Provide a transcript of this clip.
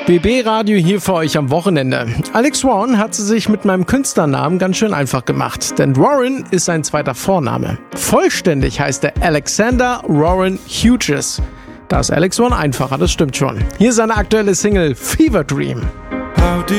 BB Radio hier für euch am Wochenende. Alex Warren hat es sich mit meinem Künstlernamen ganz schön einfach gemacht, denn Warren ist sein zweiter Vorname. Vollständig heißt er Alexander Warren Hughes. Da ist Alex Warren einfacher, das stimmt schon. Hier ist seine aktuelle Single Fever Dream.